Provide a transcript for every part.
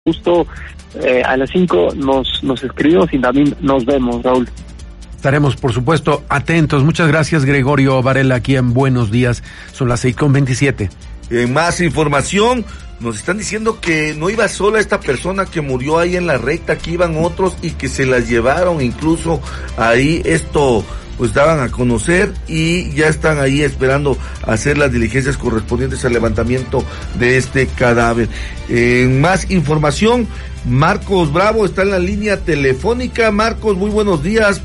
Justo a las 5 nos escribimos y también nos vemos, Raúl. Estaremos, por supuesto, atentos. Muchas gracias, Gregorio Varela, aquí en Buenos Días. Son las 6:27. Más información. Nos están diciendo que no iba sola esta persona que murió ahí en la recta, que iban otros y que se las llevaron, incluso ahí esto pues daban a conocer y ya están ahí esperando hacer las diligencias correspondientes al levantamiento de este cadáver. Más información, Marcos Bravo está en la línea telefónica. Marcos, muy buenos días.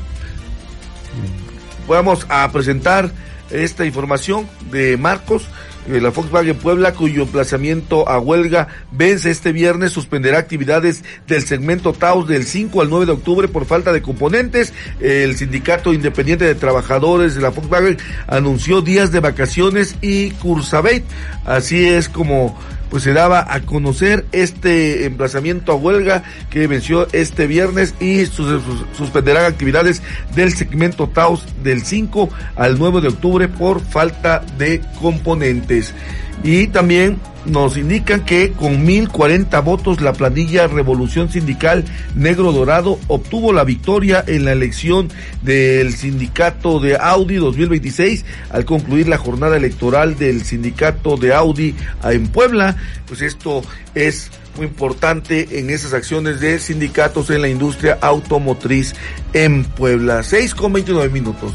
Vamos a presentar esta información de Marcos. La Volkswagen Puebla, cuyo emplazamiento a huelga vence este viernes, suspenderá actividades del segmento Taos del 5 al 9 de octubre por falta de componentes. El Sindicato Independiente de Trabajadores de la Volkswagen anunció días de vacaciones y Cursabeit. Así es como pues se daba a conocer este emplazamiento a huelga que venció este viernes y suspenderán actividades del segmento Taos del 5 al 9 de octubre por falta de componentes. Y también nos indican que con 1,040 votos la planilla Revolución Sindical Negro Dorado obtuvo la victoria en la elección del sindicato de Audi 2026 al concluir la jornada electoral del sindicato de Audi en Puebla. Pues esto es muy importante en esas acciones de sindicatos en la industria automotriz en Puebla. 6:29.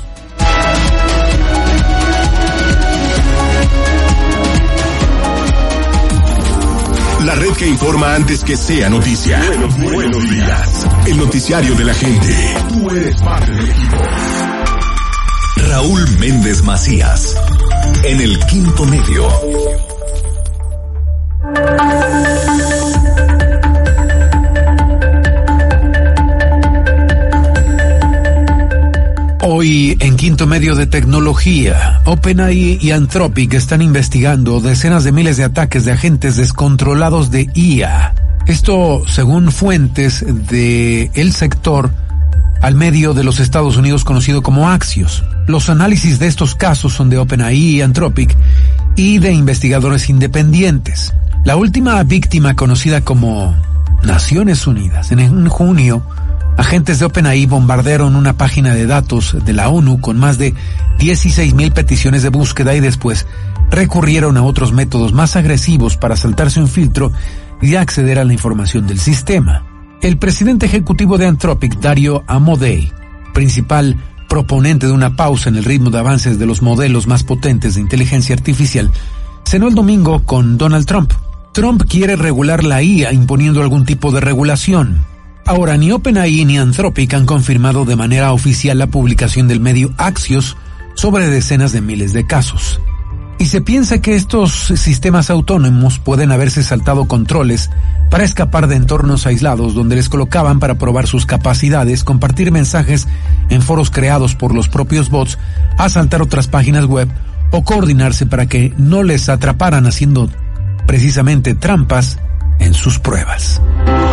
La red que informa antes que sea noticia. Buenos días. El noticiario de la gente. Tú eres parte del equipo. Raúl Méndez Macías. En el Quinto Medio. Hoy en Quinto Medio de Tecnología, OpenAI y Anthropic están investigando decenas de miles de ataques de agentes descontrolados de IA. Esto según fuentes de el sector al medio de los Estados Unidos conocido como Axios. Los análisis de estos casos son de OpenAI y Anthropic y de investigadores independientes. La última víctima conocida como Naciones Unidas. En junio, agentes de OpenAI bombardearon una página de datos de la ONU con más de 16,000 peticiones de búsqueda y después recurrieron a otros métodos más agresivos para saltarse un filtro y acceder a la información del sistema. El presidente ejecutivo de Anthropic, Dario Amodei, principal proponente de una pausa en el ritmo de avances de los modelos más potentes de inteligencia artificial, cenó el domingo con Donald Trump. Trump quiere regular la IA imponiendo algún tipo de regulación. Ahora, ni OpenAI ni Anthropic han confirmado de manera oficial la publicación del medio Axios sobre decenas de miles de casos. Y se piensa que estos sistemas autónomos pueden haberse saltado controles para escapar de entornos aislados donde les colocaban para probar sus capacidades, compartir mensajes en foros creados por los propios bots, asaltar otras páginas web o coordinarse para que no les atraparan haciendo precisamente trampas en sus pruebas.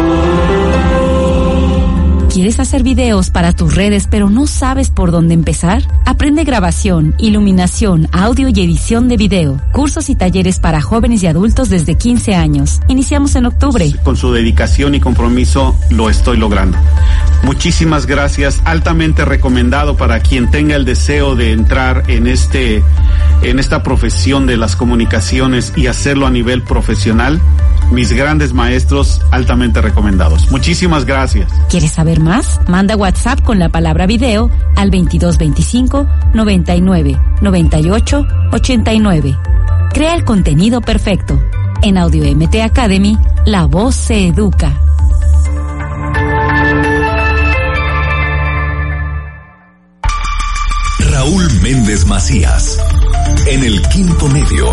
¿Quieres hacer videos para tus redes pero no sabes por dónde empezar? Aprende grabación, iluminación, audio y edición de video. Cursos y talleres para jóvenes y adultos desde 15 años. Iniciamos en octubre. Con su dedicación y compromiso lo estoy logrando. Muchísimas gracias. Altamente recomendado para quien tenga el deseo de entrar en esta profesión de las comunicaciones y hacerlo a nivel profesional. Mis grandes maestros altamente recomendados. Muchísimas gracias. ¿Quieres saber más? Manda WhatsApp con la palabra video al 2225 99 98 89. Crea el contenido perfecto. En Audio MT Academy, la voz se educa. Raúl Méndez Macías. En el Quinto Medio.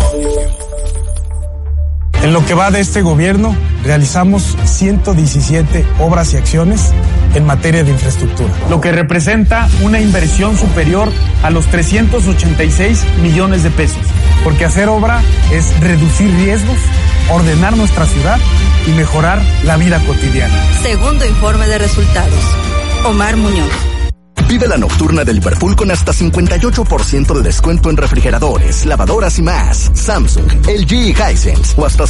En lo que va de este gobierno, realizamos 117 obras y acciones en materia de infraestructura, lo que representa una inversión superior a los 386 millones de pesos, porque hacer obra es reducir riesgos, ordenar nuestra ciudad y mejorar la vida cotidiana. Segundo informe de resultados. Omar Muñoz. Vive la nocturna de Liverpool con hasta 58% de descuento en refrigeradores, lavadoras y más. Samsung, LG y Hisense. O hasta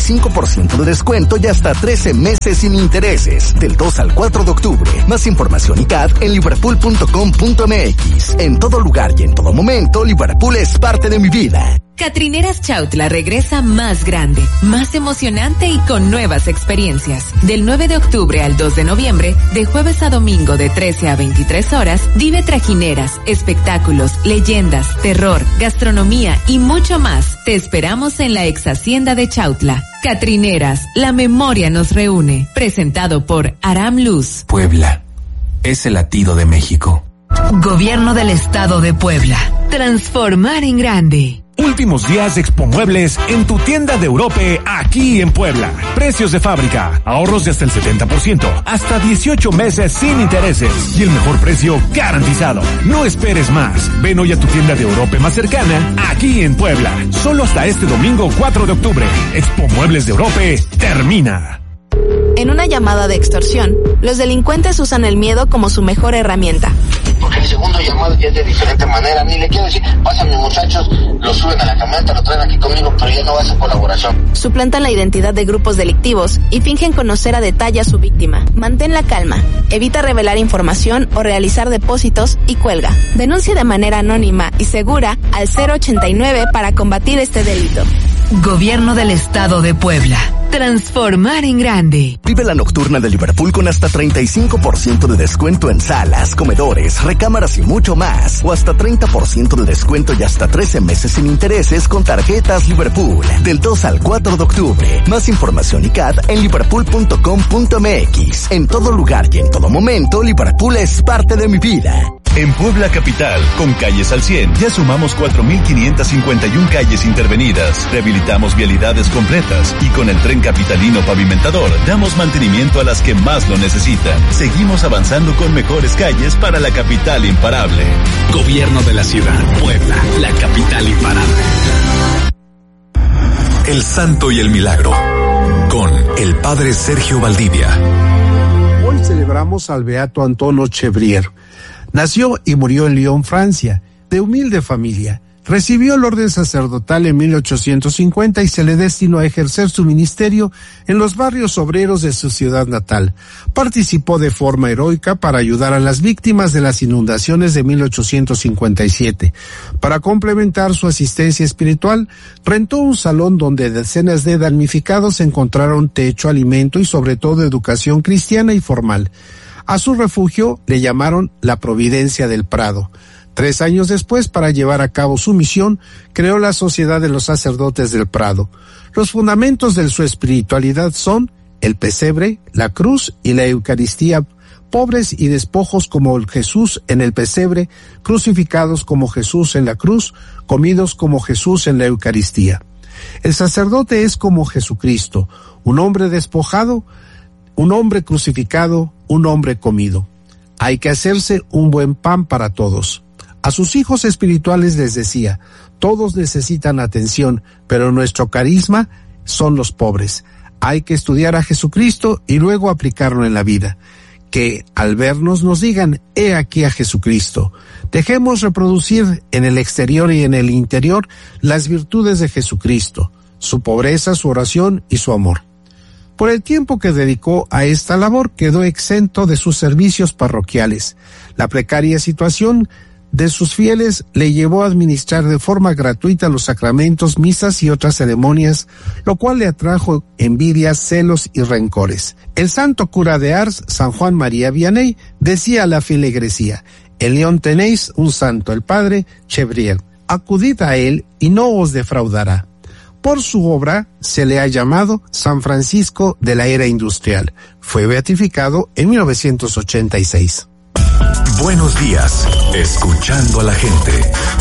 55% de descuento y hasta 13 meses sin intereses. Del 2 al 4 de octubre. Más información y CAD en liverpool.com.mx. En todo lugar y en todo momento, Liverpool es parte de mi vida. Catrineras Chautla regresa más grande, más emocionante y con nuevas experiencias. Del 9 de octubre al 2 de noviembre, de jueves a domingo de 13 a 23 horas, vive trajineras, espectáculos, leyendas, terror, gastronomía y mucho más. Te esperamos en la ex hacienda de Chautla. Catrineras, la memoria nos reúne. Presentado por Aram Luz. Puebla es el latido de México. Gobierno del Estado de Puebla. Transformar en grande. Últimos días de Expo Muebles en tu tienda de Europe aquí en Puebla. Precios de fábrica, ahorros de hasta el 70%, hasta 18 meses sin intereses y el mejor precio garantizado. No esperes más. Ven hoy a tu tienda de Europe más cercana aquí en Puebla. Solo hasta este domingo 4 de octubre. Expo Muebles de Europe termina. En una llamada de extorsión, los delincuentes usan el miedo como su mejor herramienta. Porque el segundo llamado ya es de diferente manera. Ni le quiero decir, pasan mis muchachos, lo suben a la camioneta, lo traen aquí conmigo, pero ya no va a ser colaboración. Suplantan la identidad de grupos delictivos y fingen conocer a detalle a su víctima. Mantén la calma, evita revelar información o realizar depósitos y cuelga. Denuncia de manera anónima y segura al 089 para combatir este delito. Gobierno del Estado de Puebla. Transformar en grande. Vive la nocturna de Liverpool con hasta 35% de descuento en salas, comedores, recámaras y mucho más. O hasta 30% de descuento y hasta 13 meses sin intereses con tarjetas Liverpool. Del 2 al 4 de octubre. Más información y CAD en liverpool.com.mx. En todo lugar y en todo momento, Liverpool es parte de mi vida. En Puebla Capital, con calles al 100, ya sumamos 4.551 calles intervenidas, rehabilitamos vialidades completas y con el tren capitalino pavimentador damos mantenimiento a las que más lo necesitan. Seguimos avanzando con mejores calles para la capital imparable. Gobierno de la ciudad, Puebla, la capital imparable. El Santo y el Milagro, con el Padre Sergio Valdivia. Hoy celebramos al Beato Antonio Chevrier. Nació y murió en Lyon, Francia, de humilde familia. Recibió el orden sacerdotal en 1850 y se le destinó a ejercer su ministerio en los barrios obreros de su ciudad natal. Participó de forma heroica para ayudar a las víctimas de las inundaciones de 1857. Para complementar su asistencia espiritual, rentó un salón donde decenas de damnificados encontraron techo, alimento y sobre todo educación cristiana y formal. A su refugio le llamaron la Providencia del Prado. 3 años después, para llevar a cabo su misión, creó la Sociedad de los Sacerdotes del Prado. Los fundamentos de su espiritualidad son el pesebre, la cruz y la Eucaristía, pobres y despojos como Jesús en el pesebre, crucificados como Jesús en la cruz, comidos como Jesús en la Eucaristía. El sacerdote es como Jesucristo, un hombre despojado, un hombre crucificado, un hombre comido. Hay que hacerse un buen pan para todos. A sus hijos espirituales les decía, todos necesitan atención, pero nuestro carisma son los pobres. Hay que estudiar a Jesucristo y luego aplicarlo en la vida. Que al vernos nos digan, he aquí a Jesucristo. Dejemos reproducir en el exterior y en el interior las virtudes de Jesucristo, su pobreza, su oración y su amor. Por el tiempo que dedicó a esta labor, quedó exento de sus servicios parroquiales. La precaria situación de sus fieles le llevó a administrar de forma gratuita los sacramentos, misas y otras ceremonias, lo cual le atrajo envidias, celos y rencores. El santo cura de Ars, San Juan María Vianney, decía a la feligresía, en León tenéis un santo, el padre Chevrier. Acudid a él y no os defraudará. Por su obra se le ha llamado San Francisco de la Era Industrial. Fue beatificado en 1986. Buenos días, escuchando a la gente.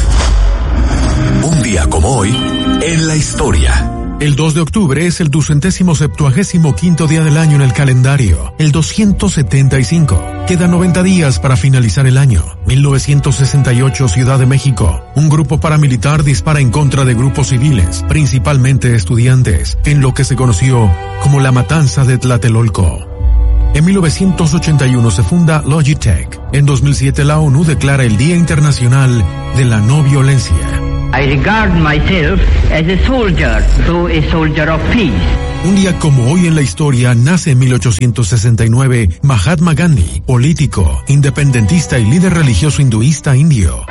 Un día como hoy, en la historia. El 2 de octubre es el 275º día del año en el calendario, el 275. Quedan 90 días para finalizar el año. 1968, Ciudad de México. Un grupo paramilitar dispara en contra de grupos civiles, principalmente estudiantes, en lo que se conoció como la Matanza de Tlatelolco. En 1981 se funda Logitech. En 2007 la ONU declara el Día Internacional de la No Violencia. I regard myself as a soldier, though a soldier of peace. Un día como hoy en la historia nace en 1869 Mahatma Gandhi, político, independentista y líder religioso hinduista indio.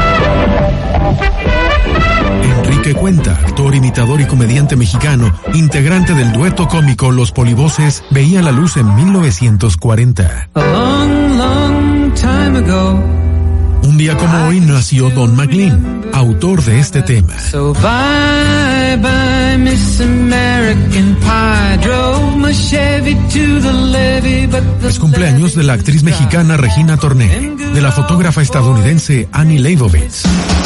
Enrique Cuenta, actor, imitador y comediante mexicano, integrante del dueto cómico Los Polivoces, veía la luz en 1940. A long, long time ago. Un día como hoy nació Don McLean, autor de este tema. So bye bye Miss American Pie, drove my Chevy to the levee, but the Es cumpleaños de la actriz mexicana Regina Torné, de la fotógrafa estadounidense Annie Leibovitz.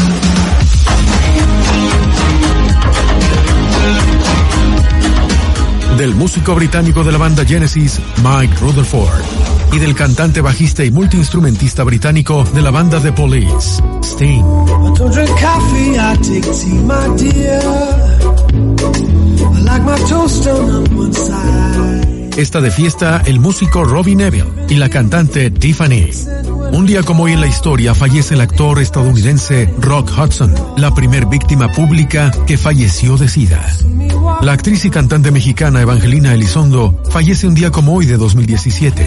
Del músico británico de la banda Genesis, Mike Rutherford, y del cantante, bajista y multiinstrumentista británico de la banda The Police, Sting. I don't drink coffee, I take tea, my dear. I like my toast on one side. Está de fiesta el músico Robbie Neville y la cantante Tiffany. Un día como hoy en la historia fallece el actor estadounidense Rock Hudson, la primer víctima pública que falleció de SIDA. La actriz y cantante mexicana Evangelina Elizondo fallece un día como hoy de 2017.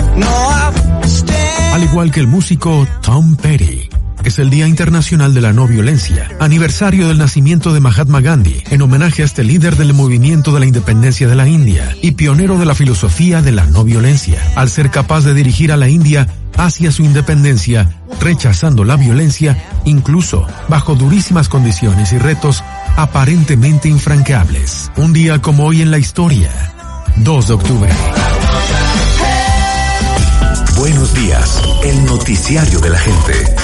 Al igual que el músico Tom Petty. Es el Día Internacional de la No Violencia, aniversario del nacimiento de Mahatma Gandhi, en homenaje a este líder del movimiento de la independencia de la India y pionero de la filosofía de la no violencia, al ser capaz de dirigir a la India hacia su independencia, rechazando la violencia, incluso bajo durísimas condiciones y retos aparentemente infranqueables. Un día como hoy en la historia, 2 de octubre. Buenos días, el noticiario de la gente.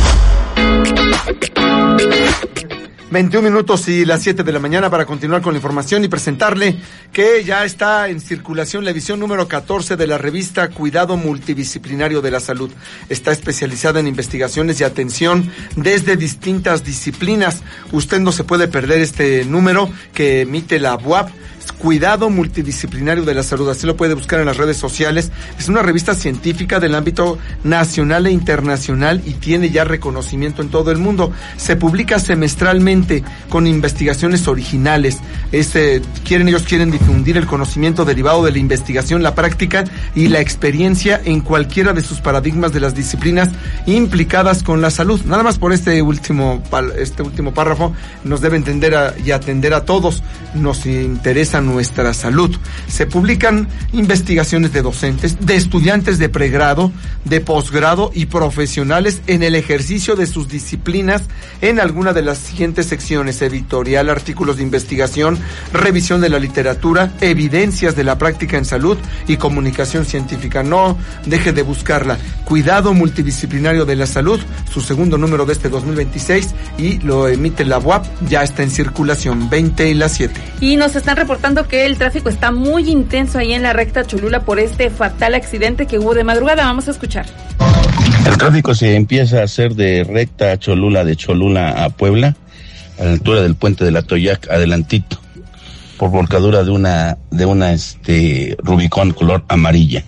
21 minutos y las 7 de la mañana para continuar con la información y presentarle que ya está en circulación la edición número 14 de la revista Cuidado Multidisciplinario de la Salud. Está especializada en investigaciones y atención desde distintas disciplinas. Usted no se puede perder este número que emite la UAP. Cuidado Multidisciplinario de la Salud, así lo puede buscar en las redes sociales. Es una revista científica del ámbito nacional e internacional y tiene ya reconocimiento en todo el mundo. Se publica semestralmente con investigaciones originales. Ellos quieren difundir el conocimiento derivado de la investigación, la práctica y la experiencia en cualquiera de sus paradigmas de las disciplinas implicadas con la salud. Nada más por este último párrafo nos debe entender y atender a todos. Nos interesa nuestra salud. Se publican investigaciones de docentes, de estudiantes de pregrado, de posgrado y profesionales en el ejercicio de sus disciplinas en alguna de las siguientes secciones: editorial, artículos de investigación, revisión de la literatura, evidencias de la práctica en salud y comunicación científica. No deje de buscarla. Cuidado Multidisciplinario de la Salud, su segundo número de este 2026 y lo emite la UAP, ya está en circulación, 20 y las 7. Y nos están reportando que el tráfico está muy intenso ahí en la recta Cholula por este fatal accidente que hubo de madrugada. Vamos a escuchar. El tráfico se empieza a hacer de recta Cholula, de Cholula a Puebla, a la altura del puente de la Toyac, adelantito, por volcadura de una Rubicón color amarilla.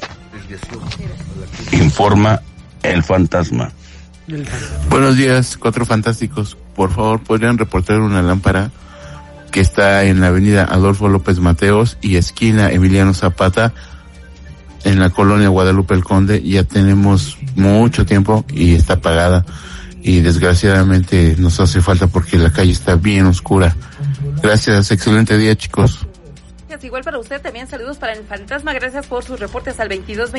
Informa el fantasma. Buenos días, 4 fantásticos. Por favor, ¿podrían reportar una lámpara que está en la avenida Adolfo López Mateos y esquina Emiliano Zapata, en la colonia Guadalupe el Conde? Ya tenemos mucho tiempo y está apagada y desgraciadamente nos hace falta porque la calle está bien oscura. Gracias, excelente día, chicos. Igual para usted, también saludos para el fantasma, gracias por sus reportes al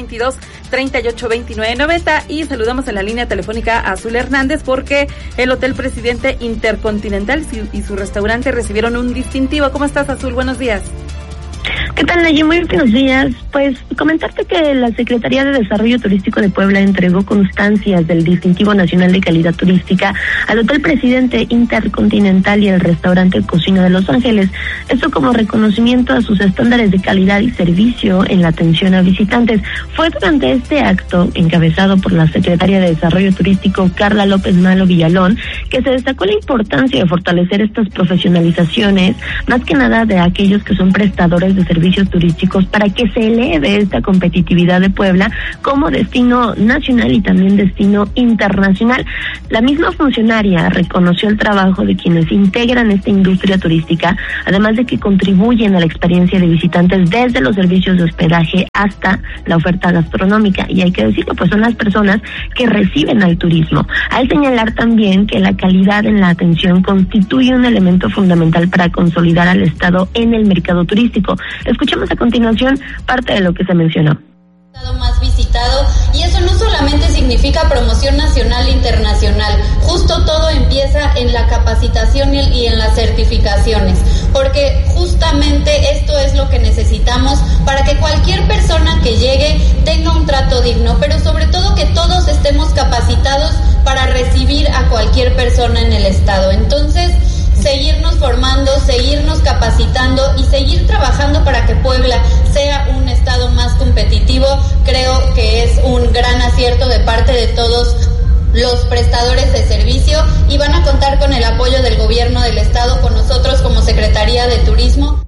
2222-382990 y saludamos en la línea telefónica a Azul Hernández porque el Hotel Presidente Intercontinental y su restaurante recibieron un distintivo. ¿Cómo estás, Azul? Buenos días. ¿Qué tal, Nayi? Muy buenos días. Pues comentarte que la Secretaría de Desarrollo Turístico de Puebla entregó constancias del Distintivo Nacional de Calidad Turística al Hotel Presidente Intercontinental y al restaurante Cocina de Los Ángeles. Esto como reconocimiento a sus estándares de calidad y servicio en la atención a visitantes. Fue durante este acto, encabezado por la Secretaria de Desarrollo Turístico, Carla López Malo Villalón, que se destacó la importancia de fortalecer estas profesionalizaciones, más que nada de aquellos que son prestadores de servicios turísticos, para que se eleve esta competitividad de Puebla como destino nacional y también destino internacional. La misma funcionaria reconoció el trabajo de quienes integran esta industria turística, además de que contribuyen a la experiencia de visitantes desde los servicios de hospedaje hasta la oferta gastronómica. Y hay que decirlo, pues son las personas que reciben al turismo. Al señalar también que la calidad en la atención constituye un elemento fundamental para consolidar al Estado en el mercado turístico. Escuchemos a continuación parte de lo que se mencionó. Más visitado, y eso no solamente significa promoción nacional e internacional, justo todo empieza en la capacitación y en las certificaciones, porque justamente esto es lo que necesitamos para que cualquier persona que llegue tenga un trato digno, pero sobre todo que todos estemos capacitados para recibir a cualquier persona en el estado. Entonces, seguirnos formando, seguirnos capacitando y seguir trabajando para que Puebla sea un estado más competitivo, creo que es un gran acierto de parte de todos los prestadores de servicio, y van a contar con el apoyo del gobierno del estado, con nosotros como Secretaría de Turismo.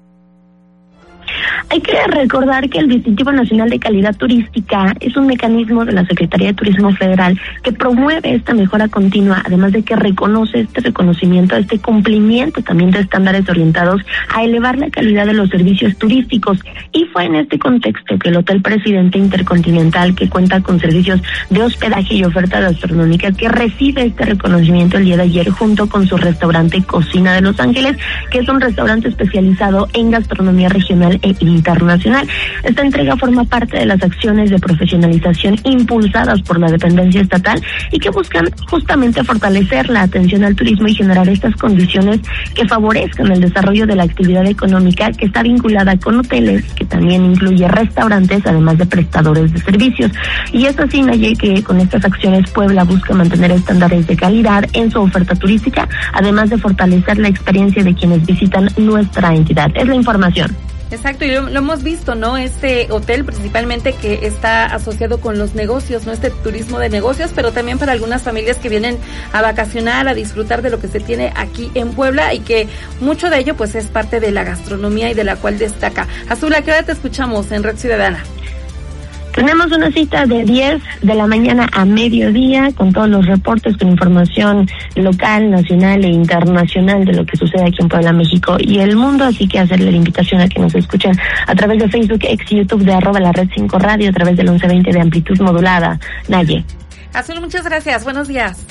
Hay que recordar que el Distintivo Nacional de Calidad Turística es un mecanismo de la Secretaría de Turismo Federal que promueve esta mejora continua, además de que reconoce este reconocimiento, este cumplimiento también de estándares orientados a elevar la calidad de los servicios turísticos. Y fue en este contexto que el Hotel Presidente Intercontinental, que cuenta con servicios de hospedaje y oferta gastronómica, que recibe este reconocimiento el día de ayer junto con su restaurante Cocina de Los Ángeles, que es un restaurante especializado en gastronomía regional e internacional. Esta entrega forma parte de las acciones de profesionalización impulsadas por la dependencia estatal y que buscan justamente fortalecer la atención al turismo y generar estas condiciones que favorezcan el desarrollo de la actividad económica, que está vinculada con hoteles, que también incluye restaurantes, además de prestadores de servicios. Y es así, Naye, que con estas acciones Puebla busca mantener estándares de calidad en su oferta turística, además de fortalecer la experiencia de quienes visitan nuestra entidad. Es la información. Exacto, y lo hemos visto, ¿no? Este hotel principalmente que está asociado con los negocios, ¿no? Este turismo de negocios, pero también para algunas familias que vienen a vacacionar, a disfrutar de lo que se tiene aquí en Puebla, y que mucho de ello pues es parte de la gastronomía y de la cual destaca. Azul, ¿a qué hora te escuchamos en Red Ciudadana? Tenemos una cita de 10 de la mañana a mediodía con todos los reportes, con información local, nacional e internacional de lo que sucede aquí en Puebla, México y el mundo. Así que hacerle la invitación a que nos escuchen a través de Facebook, ex YouTube de @LaRed5Radio, a través del 1120 de amplitud modulada. Naye. Azul, muchas gracias. Buenos días.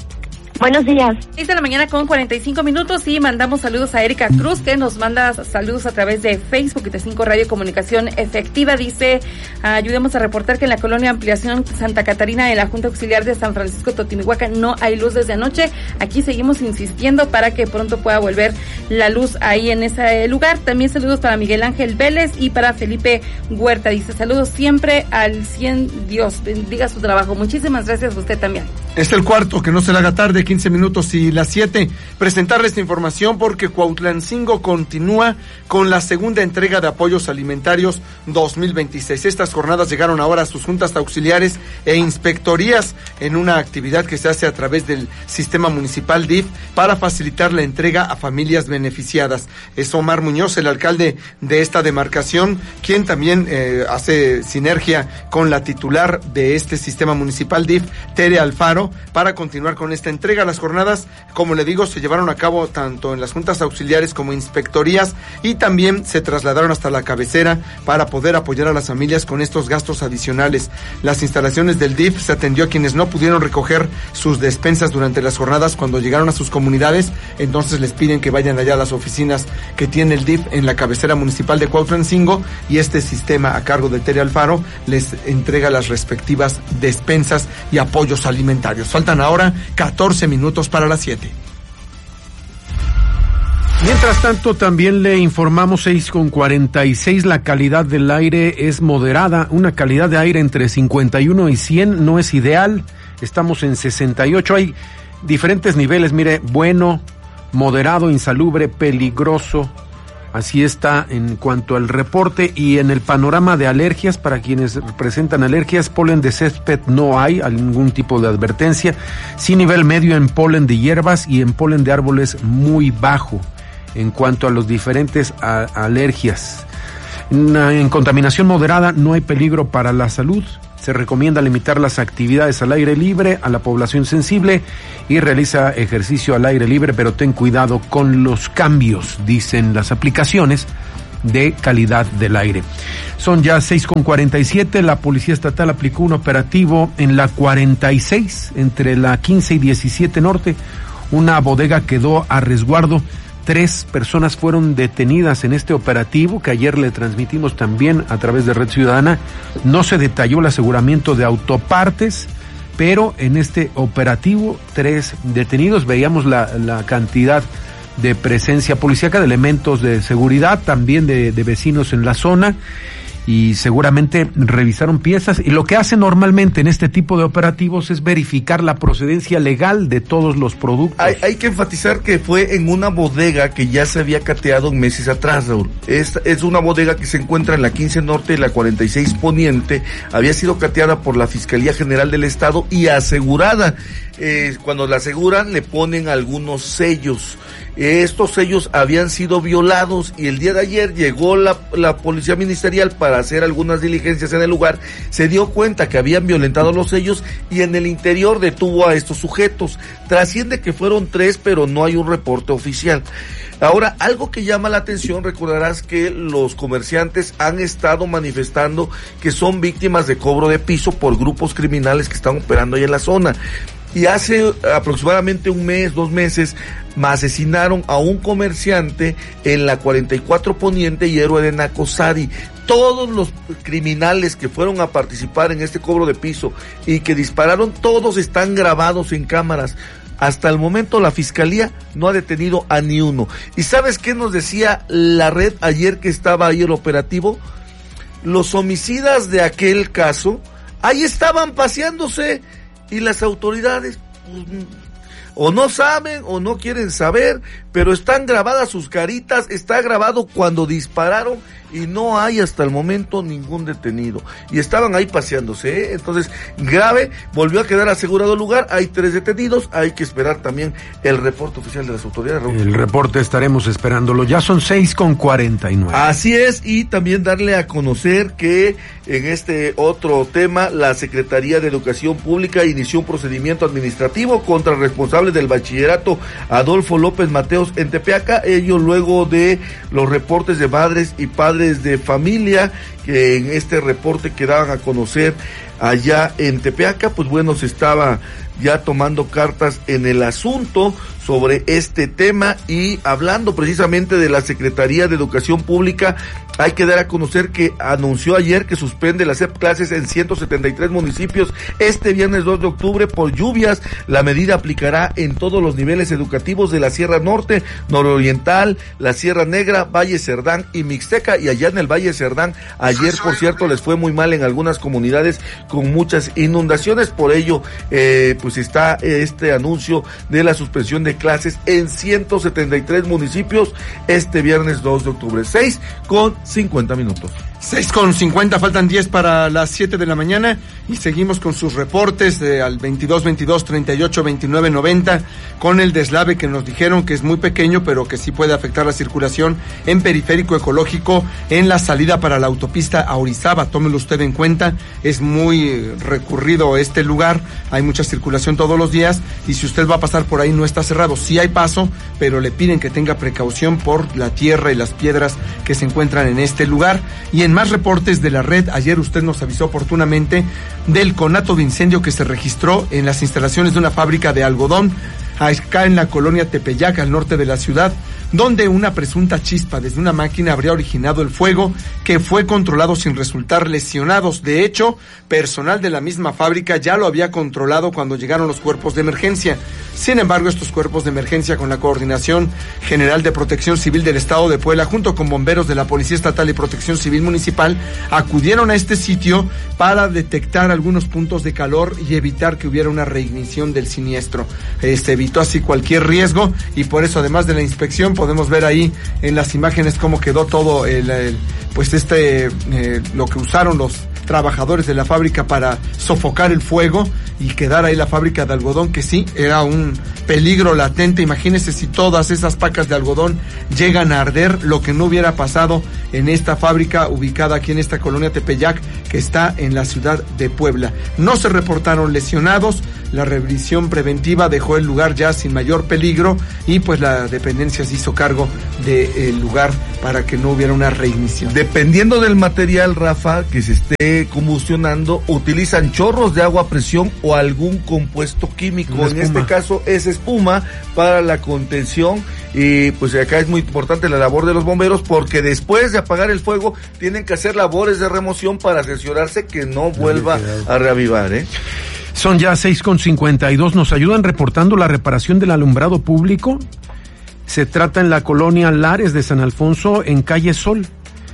Buenos días. 6 de la mañana con 45 minutos y mandamos saludos a Erika Cruz, que nos manda saludos a través de Facebook de 5 Radio Comunicación Efectiva. Dice, ayudemos a reportar que en la colonia Ampliación Santa Catarina, en la Junta Auxiliar de San Francisco Totimihuacán, no hay luz desde anoche. Aquí seguimos insistiendo para que pronto pueda volver la luz ahí en ese lugar. También saludos para Miguel Ángel Vélez y para Felipe Huerta. Dice, saludos siempre al 100, Dios bendiga su trabajo. Muchísimas gracias a usted también. Es el cuarto, que no se le haga tarde, 15 minutos y las 7. Presentarle esta información porque Cuautlancingo continúa con la segunda entrega de apoyos alimentarios 2026. Estas jornadas llegaron ahora a sus juntas auxiliares e inspectorías en una actividad que se hace a través del sistema municipal DIF para facilitar la entrega a familias beneficiadas. Es Omar Muñoz, el alcalde de esta demarcación, quien también hace sinergia con la titular de este sistema municipal DIF, Tere Alfaro, para continuar con esta entrega. Las jornadas, como le digo, se llevaron a cabo tanto en las juntas auxiliares como inspectorías, y también se trasladaron hasta la cabecera para poder apoyar a las familias con estos gastos adicionales. Las instalaciones del DIF se atendió a quienes no pudieron recoger sus despensas durante las jornadas cuando llegaron a sus comunidades, entonces les piden que vayan allá a las oficinas que tiene el DIF en la cabecera municipal de Cuautlancingo, y este sistema a cargo de Tere Alfaro les entrega las respectivas despensas y apoyos alimentarios. Faltan ahora 14 minutos para las 7. Mientras tanto, también le informamos 6:46, la calidad del aire es moderada, una calidad de aire entre 51 y 100 no es ideal, estamos en 68, hay diferentes niveles, mire, bueno, moderado, insalubre, peligroso. Así está en cuanto al reporte. Y en el panorama de alergias, para quienes presentan alergias, polen de césped no hay ningún tipo de advertencia, sí nivel medio en polen de hierbas y en polen de árboles muy bajo en cuanto a los diferentes alergias. En contaminación moderada no hay peligro para la salud. Se recomienda limitar las actividades al aire libre a la población sensible y realiza ejercicio al aire libre, pero ten cuidado con los cambios, dicen las aplicaciones de calidad del aire. Son ya 6:47, la Policía Estatal aplicó un operativo en la 46, entre la 15 y 17 Norte. Una bodega quedó a resguardo. 3 personas fueron detenidas en este operativo que ayer le transmitimos también a través de Red Ciudadana. No se detalló el aseguramiento de autopartes, pero en este operativo 3 detenidos. Veíamos la cantidad de presencia policíaca, de elementos de seguridad, también de vecinos en la zona, y seguramente revisaron piezas, y lo que hacen normalmente en este tipo de operativos es verificar la procedencia legal de todos los productos. Hay que enfatizar que fue en una bodega que ya se había cateado meses atrás, Raúl. Es una bodega que se encuentra en la 15 Norte y la 46 Poniente, había sido cateada por la Fiscalía General del Estado y asegurada. Cuando la aseguran le ponen algunos sellos. Estos sellos habían sido violados y el día de ayer llegó la policía ministerial para hacer algunas diligencias en el lugar. Se dio cuenta que habían violentado los sellos y en el interior detuvo a estos sujetos. Trasciende que fueron 3, pero no hay un reporte oficial. Ahora, algo que llama la atención, recordarás que los comerciantes han estado manifestando que son víctimas de cobro de piso por grupos criminales que están operando ahí en la zona. Y hace aproximadamente un mes, 2 meses, asesinaron a un comerciante en la 44 Poniente y Héroe de Nacosari. Todos los criminales que fueron a participar en este cobro de piso y que dispararon, todos están grabados en cámaras. Hasta el momento la Fiscalía no ha detenido a ni uno. ¿Y sabes qué nos decía la red ayer que estaba ahí el operativo? Los homicidas de aquel caso, ahí estaban paseándose. Y las autoridades o no saben o no quieren saber, pero están grabadas sus caritas, está grabado cuando dispararon y no hay hasta el momento ningún detenido. Y estaban ahí paseándose, ¿eh? Entonces, grave, volvió a quedar asegurado el lugar, hay 3 detenidos, hay que esperar también el reporte oficial de las autoridades, Raúl. El reporte estaremos esperándolo, ya son 6:49. Así es, y también darle a conocer que en este otro tema, la Secretaría de Educación Pública inició un procedimiento administrativo contra el responsable del bachillerato Adolfo López Mateos en Tepeaca, ello luego de los reportes de madres y padres de familia que en este reporte que daban a conocer allá en Tepeaca, pues bueno, se estaba ya tomando cartas en el asunto sobre este tema. Y hablando precisamente de la Secretaría de Educación Pública, hay que dar a conocer que anunció ayer que suspende las clases en 173 municipios este viernes 2 de octubre por lluvias. La medida aplicará en todos los niveles educativos de la Sierra Norte, Nororiental, la Sierra Negra, Valle Cerdán y Mixteca. Y allá en el Valle Cerdán, ayer por cierto les fue muy mal en algunas comunidades con muchas inundaciones, por ello pues está este anuncio de la suspensión de clases en 173 municipios este viernes 2 de octubre. 6:50. 6:50, faltan 10 para las 7 de la mañana y seguimos con sus reportes al 22-22-38-29-90 con el deslave que nos dijeron que es muy pequeño pero que sí puede afectar la circulación en Periférico Ecológico en la salida para la autopista a Orizaba. Tómelo usted en cuenta, es muy recurrido este lugar, hay mucha circulación todos los días y si usted va a pasar por ahí no está cerrado, sí hay paso, pero le piden que tenga precaución por la tierra y las piedras que se encuentran en este lugar. Y en más reportes de la red, ayer usted nos avisó oportunamente del conato de incendio que se registró en las instalaciones de una fábrica de algodón acá en la colonia Tepeyac, al norte de la ciudad, donde una presunta chispa desde una máquina habría originado el fuego, que fue controlado sin resultar lesionados. De hecho, personal de la misma fábrica ya lo había controlado cuando llegaron los cuerpos de emergencia. Sin embargo, estos cuerpos de emergencia, con la Coordinación General de Protección Civil del Estado de Puebla, junto con bomberos de la Policía Estatal y Protección Civil Municipal, acudieron a este sitio para detectar algunos puntos de calor y evitar que hubiera una reignición del siniestro. Se evitó así cualquier riesgo y por eso, además de la inspección, podemos ver ahí en las imágenes cómo quedó todo lo que usaron trabajadores de la fábrica para sofocar el fuego y quedar ahí la fábrica de algodón, que sí, era un peligro latente. Imagínense si todas esas pacas de algodón llegan a arder, lo que no hubiera pasado en esta fábrica ubicada aquí en esta colonia Tepeyac, que está en la ciudad de Puebla. No se reportaron lesionados, la revisión preventiva dejó el lugar ya sin mayor peligro y pues la dependencia se hizo cargo del lugar para que no hubiera una reignición. Dependiendo del material, Rafa, que se esté combustionando, utilizan chorros de agua a presión o algún compuesto químico. En este caso es espuma para la contención, y pues acá es muy importante la labor de los bomberos, porque después de apagar el fuego tienen que hacer labores de remoción para cerciorarse que no vuelva a reavivar, Son ya 6:52. Nos ayudan reportando la reparación del alumbrado público. Se trata en la colonia Lares de San Alfonso, en calle Sol.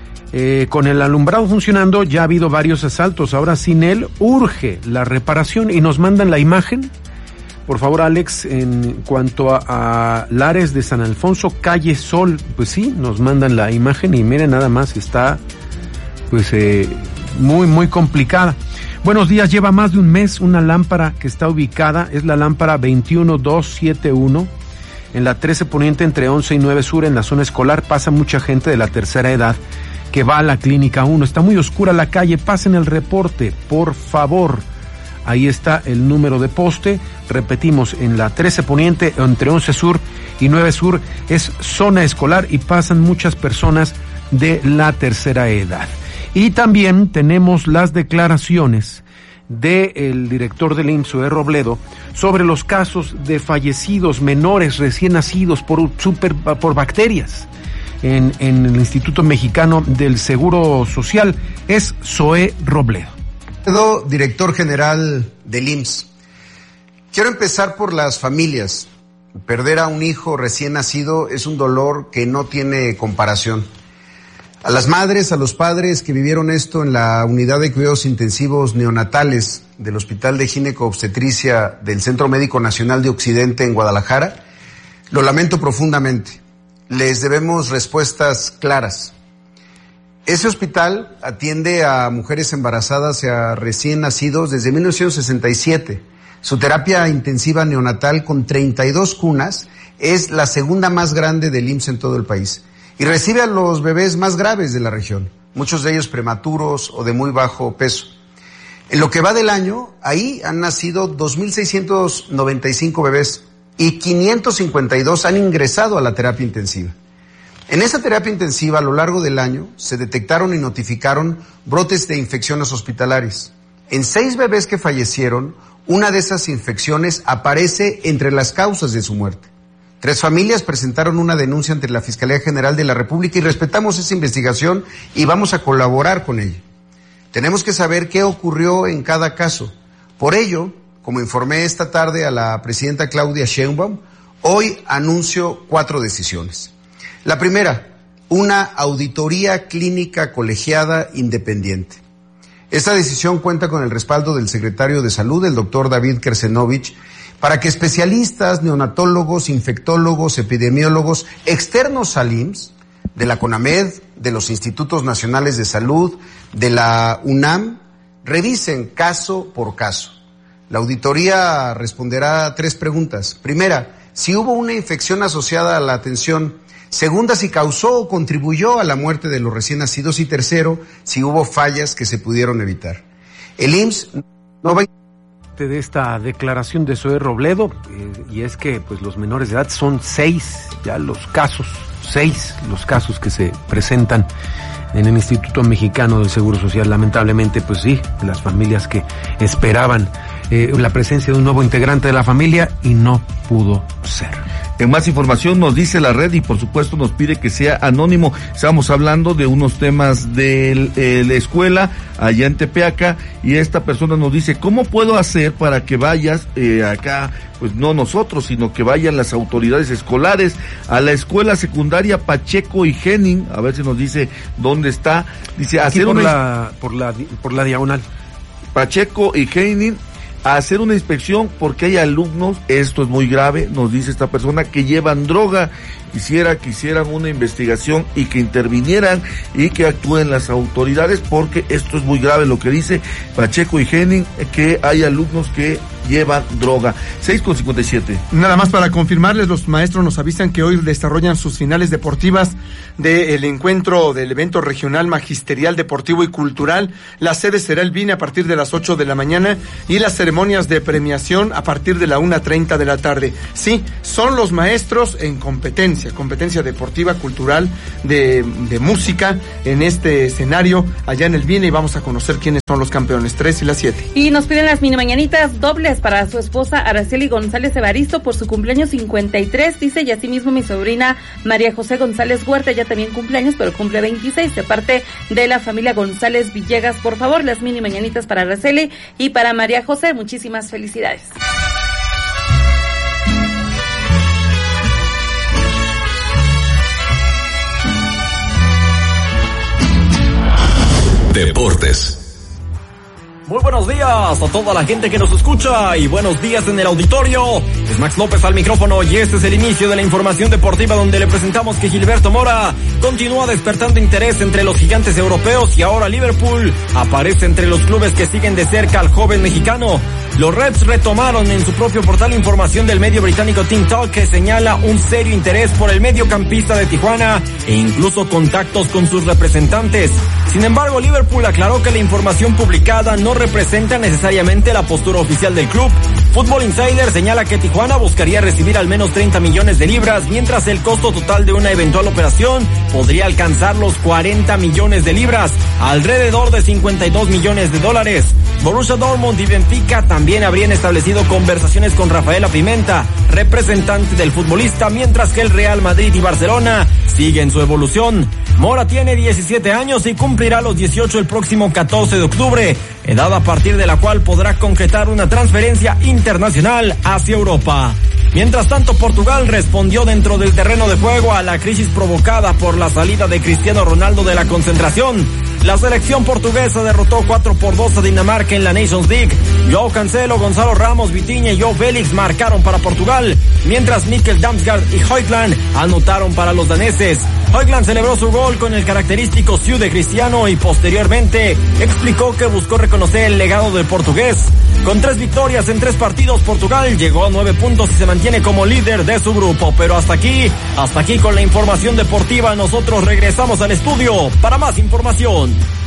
Con el alumbrado funcionando ya ha habido varios asaltos. Ahora sin él urge la reparación y nos mandan la imagen. Por favor, Alex, en cuanto a Lares de San Alfonso, calle Sol, pues sí, nos mandan la imagen y miren nada más, está pues muy, muy complicada. Buenos días, lleva más de un mes una lámpara que está ubicada, es la lámpara 21271, en la 13 Poniente entre 11 y 9 Sur, en la zona escolar. Pasa mucha gente de la tercera edad que va a la Clínica 1, está muy oscura la calle, pasen el reporte, por favor. Ahí está el número de poste, repetimos, en la 13 Poniente entre 11 Sur y 9 Sur, es zona escolar y pasan muchas personas de la tercera edad. Y también tenemos las declaraciones del director del IMSS, Zoé Robledo, sobre los casos de fallecidos menores recién nacidos por bacterias en el Instituto Mexicano del Seguro Social. Es Zoé Robledo. Director general del IMSS. Quiero empezar por las familias. Perder a un hijo recién nacido es un dolor que no tiene comparación. A las madres, a los padres que vivieron esto en la unidad de cuidados intensivos neonatales del Hospital de Gineco-Obstetricia del Centro Médico Nacional de Occidente en Guadalajara, lo lamento profundamente. Les debemos respuestas claras. Ese hospital atiende a mujeres embarazadas y a recién nacidos desde 1967. Su terapia intensiva neonatal con 32 cunas es la segunda más grande del IMSS en todo el país. Y recibe a los bebés más graves de la región, muchos de ellos prematuros o de muy bajo peso. En lo que va del año, ahí han nacido 2.695 bebés y 552 han ingresado a la terapia intensiva. En esa terapia intensiva, a lo largo del año, se detectaron y notificaron brotes de infecciones hospitalarias. En 6 bebés que fallecieron, una de esas infecciones aparece entre las causas de su muerte. 3 familias presentaron una denuncia ante la Fiscalía General de la República y respetamos esa investigación y vamos a colaborar con ella. Tenemos que saber qué ocurrió en cada caso. Por ello, como informé esta tarde a la presidenta Claudia Sheinbaum, hoy anuncio 4 decisiones. La primera, una auditoría clínica colegiada independiente. Esta decisión cuenta con el respaldo del secretario de Salud, el doctor David Kersenovich, para que especialistas, neonatólogos, infectólogos, epidemiólogos externos al IMSS, de la CONAMED, de los Institutos Nacionales de Salud, de la UNAM, revisen caso por caso. La auditoría responderá a 3 preguntas. Primera, si hubo una infección asociada a la atención. Segunda, si causó o contribuyó a la muerte de los recién nacidos. Y tercero, si hubo fallas que se pudieron evitar. El IMSS no va de esta declaración de Zoé Robledo, y es que pues los menores de edad son 6 ya los casos, 6 los casos que se presentan en el Instituto Mexicano del Seguro Social. Lamentablemente, pues sí, las familias que esperaban la presencia de un nuevo integrante de la familia y no pudo ser. En más información nos dice la red y por supuesto nos pide que sea anónimo. Estamos hablando de unos temas de la escuela allá en Tepeaca y esta persona nos dice, ¿cómo puedo hacer para que vayas acá, pues no nosotros, sino que vayan las autoridades escolares a la escuela secundaria Pacheco y Henning? A ver si nos dice dónde está. Dice, aquí hacer por la diagonal. Pacheco y Henning, a hacer una inspección porque hay alumnos, esto es muy grave, nos dice esta persona, que llevan droga quisiera que hicieran una investigación y que intervinieran y que actúen las autoridades, porque esto es muy grave lo que dice Pacheco y Henning, que hay alumnos que llevan droga. 6:57. Nada más para confirmarles, los maestros nos avisan que hoy desarrollan sus finales deportivas del encuentro del evento regional magisterial deportivo y cultural. La sede será el BINE a partir de las 8 de la mañana y las ceremonias de premiación a partir de la 1:30 de la tarde. Sí, son los maestros en competencia deportiva, cultural, de música en este escenario allá en el BINE, y vamos a conocer quiénes son los campeones. 3 y las 7. Y nos piden las mini mañanitas dobles para su esposa Araceli González Evaristo por su cumpleaños 53, dice, y asimismo mi sobrina María José González Huerta, ya también cumpleaños, pero cumple 26, de parte de la familia González Villegas. Por favor, las mini mañanitas para Araceli y para María José, muchísimas felicidades. Deportes. Muy buenos días a toda la gente que nos escucha y buenos días en el auditorio. Es Max López al micrófono y este es el inicio de la información deportiva, donde le presentamos que Gilberto Mora continúa despertando interés entre los gigantes europeos y ahora Liverpool aparece entre los clubes que siguen de cerca al joven mexicano. Los Reds retomaron en su propio portal información del medio británico Team Talk, que señala un serio interés por el mediocampista de Tijuana e incluso contactos con sus representantes. Sin embargo, Liverpool aclaró que la información publicada no representa necesariamente la postura oficial del club. Football Insider señala que Tijuana buscaría recibir al menos 30 millones de libras, mientras el costo total de una eventual operación podría alcanzar los 40 millones de libras, alrededor de 52 millones de dólares. Borussia Dortmund y Benfica también habrían establecido conversaciones con Rafaela Pimenta, representante del futbolista, mientras que el Real Madrid y Barcelona siguen su evolución. Mora tiene 17 años y cumplirá los 18 el próximo 14 de octubre, edad a partir de la cual podrá concretar una transferencia internacional hacia Europa. Mientras tanto, Portugal respondió dentro del terreno de juego a la crisis provocada por la salida de Cristiano Ronaldo de la concentración. La selección portuguesa derrotó 4-2 a Dinamarca en la Nations League. Joao Cancelo, Gonzalo Ramos, Vitinha y Joao Félix marcaron para Portugal, mientras Mikkel Damsgaard y Højlund anotaron para los daneses. Højlund celebró su gol con el característico Siu de Cristiano y posteriormente explicó que buscó reconocer el legado del portugués. Con 3 victorias en 3 partidos, Portugal llegó a 9 puntos y se mantiene como líder de su grupo. Pero hasta aquí con la información deportiva. Nosotros regresamos al estudio para más información.